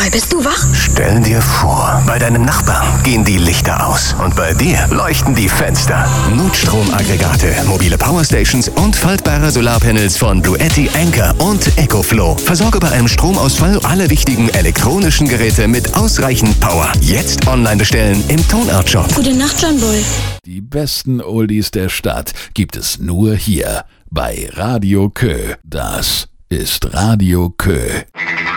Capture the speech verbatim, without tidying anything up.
Boy, bist du wach? Stell dir vor, bei deinem Nachbarn gehen die Lichter aus und bei dir leuchten die Fenster. Notstromaggregate, mobile Powerstations und faltbare Solarpanels von Bluetti, Anker und EcoFlow. Versorge bei einem Stromausfall alle wichtigen elektronischen Geräte mit ausreichend Power. Jetzt online bestellen im Tonart-Shop. Gute Nacht, John Boy. Die besten Oldies der Stadt gibt es nur hier bei Radio Kö. Das ist Radio Kö.